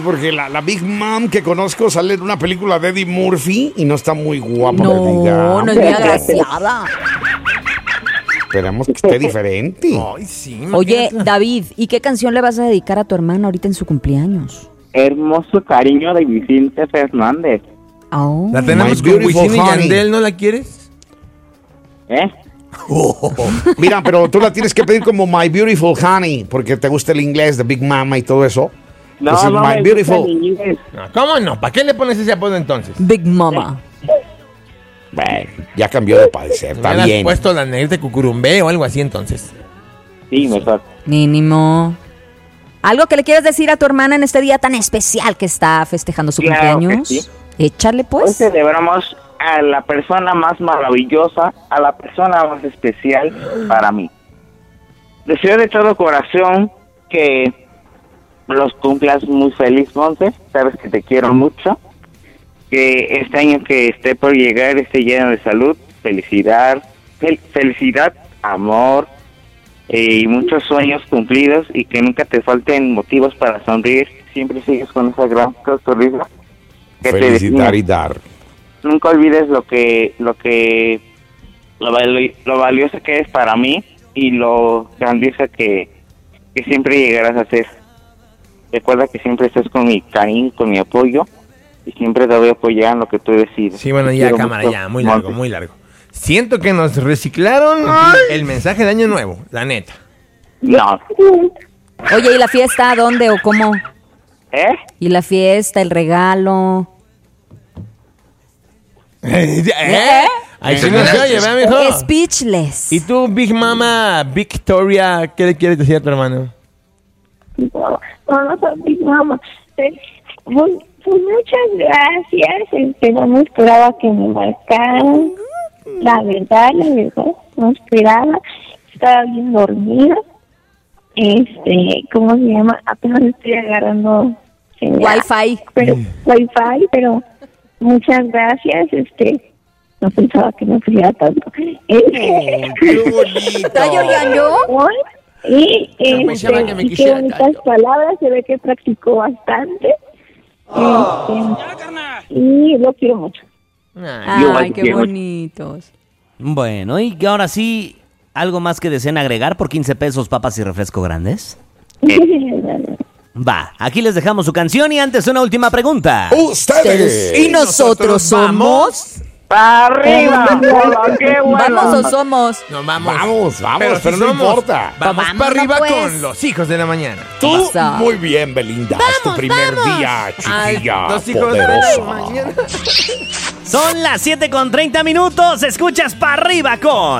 porque la Big Mom que conozco sale en una película de Eddie Murphy y no está muy guapa. No es muy agraciada. Esperemos que esté diferente. Ay, sí. Oye, David, ¿y qué canción le vas a dedicar a tu hermana ahorita en su cumpleaños? Hermoso cariño de Vicente Fernández. Oh. La tenemos My con Beautiful Wisin y Honey. Yandel, ¿no la quieres? Mira, pero tú la tienes que pedir como My Beautiful Honey, porque te gusta el inglés de Big Mama y todo eso. No, Entonces, no My me Beautiful. gusta el inglés. No, ¿cómo no? ¿Para qué le pones ese apodo entonces? Big Mama. Bueno, ya cambió de parecer, está ¿Le has bien. puesto la negrita de cucurumbe o algo así entonces? Sí, mejor. Mínimo. ¿Algo que le quieras decir a tu hermana en este día tan especial que está festejando su Claro cumpleaños? que sí. Échale Hoy pues. celebramos a la persona más maravillosa, a la persona más especial para mí. Deseo de todo corazón que los cumplas muy feliz, Monse. Sabes que te quiero mucho. Que este año que esté por llegar esté lleno de salud, felicidad, felicidad, amor y muchos sueños cumplidos y que nunca te falten motivos para sonreír. Siempre sigues con esa gran sonrisa que te Felicitar define. y dar. Nunca olvides lo valioso que es para mí y lo grandiosa que siempre llegarás a ser. Recuerda que siempre estás con mi cariño, con mi apoyo y siempre te voy a apoyar en lo que tú decides. Sí, bueno, Te ya, quiero cámara, mucho, ya. Muy largo, Monse. muy largo. Siento que nos reciclaron el mensaje de Año Nuevo, la neta. No. Oye, ¿y la fiesta dónde o cómo? ¿Eh? ¿Y la fiesta, el regalo? Ahí sí no se oye, ¿verdad, mijo? Speechless. ¿Y tú, Big Mama Victoria, qué le quieres decir a tu hermano? No, Big Mama. Pues muchas gracias. No me esperaba que me marcaran. La verdad, no esperaba. Estaba bien dormida. ¿Cómo se llama? Apenas estoy agarrando señal. Wi-Fi, pero muchas gracias. No pensaba que me pusiera tanto. ¡Qué bonito! ¿Está llorando? Y No pensaba que me qué quisiera bonitas tanto. palabras, se ve que practicó bastante. Y lo quiero mucho. Ay, qué bonitos. Bueno, y que ahora sí, ¿algo más que deseen agregar por 15 pesos papas y refresco grandes? Va, aquí les dejamos su canción y antes una última pregunta. Ustedes. ¿Y nosotros somos? ¡Para arriba! ¡Qué bueno! ¿Vamos o somos? No, vamos. Vamos, pero no importa. Vamos Vámonos, para arriba pues. con los hijos de la mañana. Tú, Pasa. muy bien, Belinda. Es tu primer día, chiquilla. Los hijos de la poderosa. mañana. Son las 7:30. Escuchas para arriba con